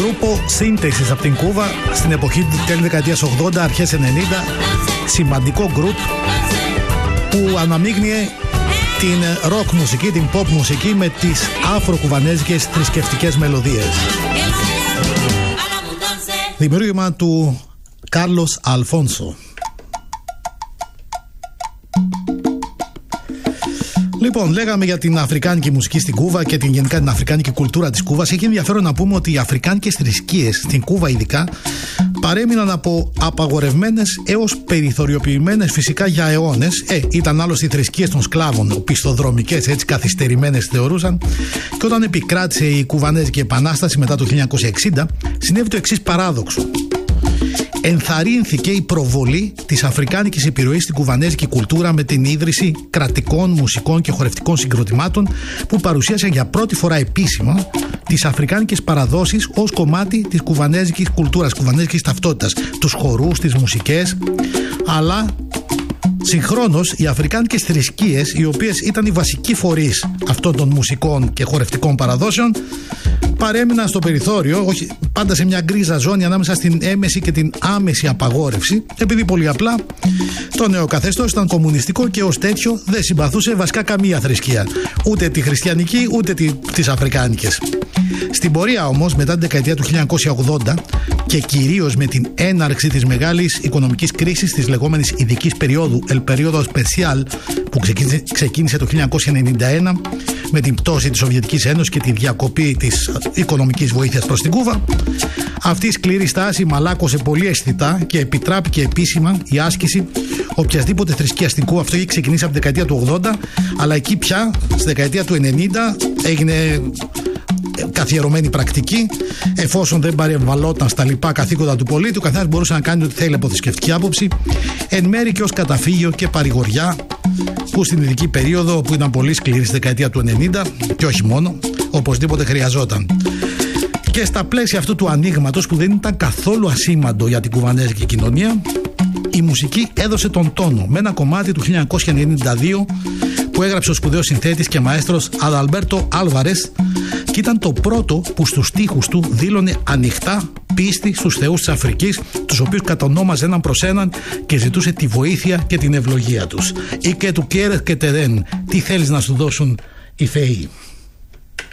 Γκρούπο Σύνθεσης από την Κούβα στην εποχή του τέλη δεκαετίας 80, αρχές 90. Σημαντικό γκρουπ που αναμείγνυε την ροκ μουσική, την pop μουσική με τις αφροκουβανέζικες θρησκευτικές μελωδίες. Δημιούργημα του Κάρλος Αλφόνσο. Λοιπόν, λέγαμε για την αφρικάνικη μουσική στην Κούβα και γενικά την αφρικάνικη κουλτούρα της Κούβας. Έχει ενδιαφέρον να πούμε ότι οι αφρικάνικες θρησκείες στην Κούβα ειδικά παρέμειναν από απαγορευμένες έως περιθωριοποιημένες φυσικά για αιώνες. Ήταν άλλωστε οι θρησκείες των σκλάβων, οπισθοδρομικές, έτσι καθυστερημένες θεωρούσαν. Και όταν επικράτησε η Κουβανέζικη Επανάσταση μετά το 1960, συνέβη το εξής παράδοξο. Ενθαρρύνθηκε η προβολή της αφρικάνικης επιρροής στην κουβανέζικη κουλτούρα με την ίδρυση κρατικών, μουσικών και χορευτικών συγκροτημάτων που παρουσίασαν για πρώτη φορά επίσημα τις αφρικάνικες παραδόσεις ως κομμάτι της κουβανέζικης κουλτούρας, κουβανέζικης ταυτότητας, τους χορούς, τις μουσικές, αλλά συγχρόνως οι αφρικάνικες θρησκείες, οι οποίες ήταν οι βασικοί φορείς αυτών των μουσικών και χορευτικών παραδόσεων, παρέμειναν στο περιθώριο, όχι πάντα σε μια γκρίζα ζώνη ανάμεσα στην έμεση και την άμεση απαγόρευση, επειδή πολύ απλά το νέο καθεστώς ήταν κομμουνιστικό και ως τέτοιο δεν συμπαθούσε βασικά καμία θρησκεία, ούτε τη χριστιανική ούτε τις αφρικάνικες. Στην πορεία όμως, μετά την δεκαετία του 1980 και κυρίως με την έναρξη της μεγάλης οικονομικής κρίσης της λεγόμενης ειδικής περίοδου, El Periodo Especial, που ξεκίνησε το 1991 με την πτώση της Σοβιετικής Ένωσης και τη διακοπή της οικονομικής βοήθειας προς την Κούβα, αυτή η σκληρή στάση μαλάκωσε πολύ αισθητά και επιτράπηκε επίσημα η άσκηση οποιασδήποτε θρησκείας στην Κούβα. Αυτό είχε ξεκινήσει από τη δεκαετία του 80, αλλά εκεί πια στη δεκαετία του 90 έγινε καθιερωμένη πρακτική, εφόσον δεν παρεμβαλόταν στα λοιπά καθήκοντα του πολίτη, ο καθένας μπορούσε να κάνει ό,τι θέλει από θρησκευτική άποψη, εν μέρει και ως καταφύγιο και παρηγοριά, που στην ειδική περίοδο, που ήταν πολύ σκληρή στη δεκαετία του 90 και όχι μόνο, οπωσδήποτε χρειαζόταν. Και στα πλαίσια αυτού του ανοίγματος, που δεν ήταν καθόλου ασήμαντο για την κουβανέζικη κοινωνία, η μουσική έδωσε τον τόνο με ένα κομμάτι του 1992 που έγραψε ο σπουδαίος συνθέτης και μαέστρος Αδαλμπέρτο Άλβαρες, και ήταν το πρώτο που στους στίχους του δήλωνε ανοιχτά πίστη στους θεούς της Αφρικής, τους οποίους κατονόμαζε έναν προς έναν και ζητούσε τη βοήθεια και την ευλογία τους. Ή και του κέρες και τε δεν, τι θέλεις να σου δώσουν οι θεοί.